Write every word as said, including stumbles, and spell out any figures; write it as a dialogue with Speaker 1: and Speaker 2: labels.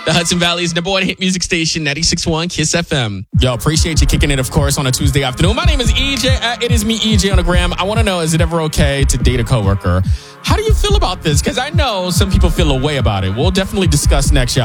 Speaker 1: The Hudson Valley's number one hit music station, ninety-six point one Kiss F M.
Speaker 2: Yo, appreciate you kicking it, of course, on a Tuesday afternoon. My name is E J. Uh, it is me, E J, on the gram. I want to know, is it ever okay to date a coworker? How do you feel about this? Because I know some people feel a way about it. We'll definitely discuss next, y'all.